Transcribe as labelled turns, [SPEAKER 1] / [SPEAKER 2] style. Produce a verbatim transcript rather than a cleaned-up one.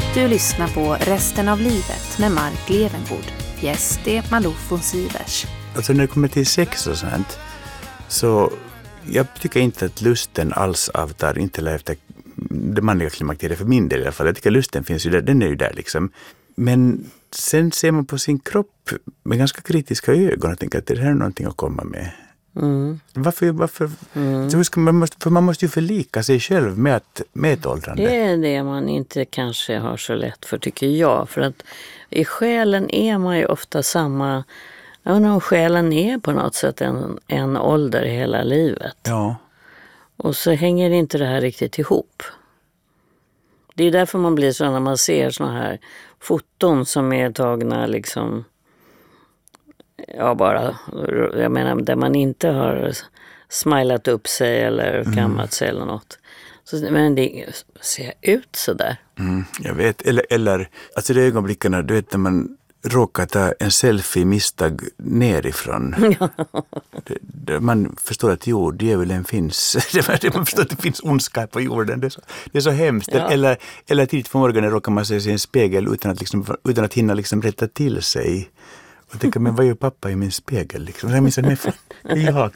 [SPEAKER 1] Du lyssnar på Resten av livet med Mark Levengood. Gäst är Malou von Sivers.
[SPEAKER 2] Alltså när det kommer till sex och sånt, så jag tycker inte att lusten alls avtar, inte efter det manliga klimakteriet för min del i alla fall. Jag tycker lusten finns ju där, den är ju där liksom. Men sen ser man på sin kropp med ganska kritiska ögon och tänker att det här är någonting att komma med.
[SPEAKER 3] Mm.
[SPEAKER 2] Varför? varför
[SPEAKER 3] Mm.
[SPEAKER 2] så hur ska man, måste, för man måste ju förlika sig själv med, att, med ett åldrande.
[SPEAKER 3] Det är det man inte kanske har så lätt för, tycker jag. För att i själen är man ju ofta samma... Jag undrar om själen är på något sätt en, en ålder hela livet.
[SPEAKER 2] Ja.
[SPEAKER 3] Och så hänger inte det här riktigt ihop. Det är därför man blir så när man ser såna här foton som är tagna liksom... Ja, bara... Jag menar, där man inte har smilat upp sig eller kammat mm. sig eller något. Så, men det ser ut så där.
[SPEAKER 2] Mm, jag vet. Eller, eller alltså det ögonblickarna, du vet när man råkar ta en selfie misstag nerifrån.
[SPEAKER 3] Ja.
[SPEAKER 2] Det, det, man förstår att jord, djävulen finns. Man förstår att det finns ondska på jorden. Det är så, det är så hemskt. Ja. Eller, eller tidigt på morgonen råkar man se sig i en spegel utan att, liksom, utan att hinna liksom rätta till sig. Och tänker, men vad gör pappa i min spegel? Liksom. Jag minns att det är jag.